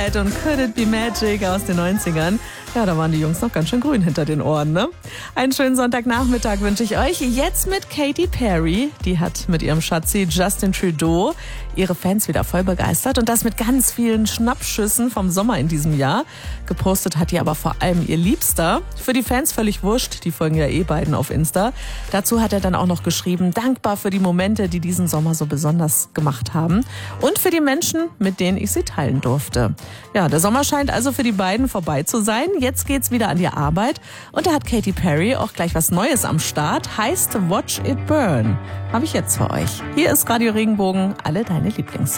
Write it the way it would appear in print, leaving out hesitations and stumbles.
Moonlight und Could It Be Magic aus den 90ern. Ja, da waren die Jungs noch ganz schön grün hinter den Ohren, ne? Einen schönen Sonntagnachmittag wünsche ich euch. Jetzt mit Katy Perry. Die hat mit ihrem Schatzi Justin Trudeau ihre Fans wieder voll begeistert. Und das mit ganz vielen Schnappschüssen vom Sommer in diesem Jahr. Gepostet hat die aber vor allem ihr Liebster. Für die Fans völlig wurscht. Die folgen ja beiden auf Insta. Dazu hat er dann auch noch geschrieben, dankbar für die Momente, die diesen Sommer so besonders gemacht haben. Und für die Menschen, mit denen ich sie teilen durfte. Ja, der Sommer scheint also für die beiden vorbei zu sein. Jetzt geht's wieder an die Arbeit. Und da hat Katy Perry auch gleich was Neues am Start. Heißt Watch It Burn. Habe ich jetzt für euch. Hier ist Radio Regenbogen. Alle deine Lieblingshits.